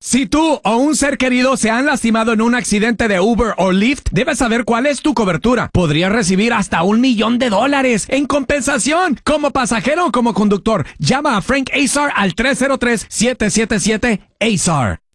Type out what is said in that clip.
Si tú o un ser querido se han lastimado en un accidente de Uber o Lyft, debes saber cuál es tu cobertura. Podrías recibir hasta $1 millón en compensación, como pasajero o como conductor. Llama a Frank Azar al 303-777-AZAR.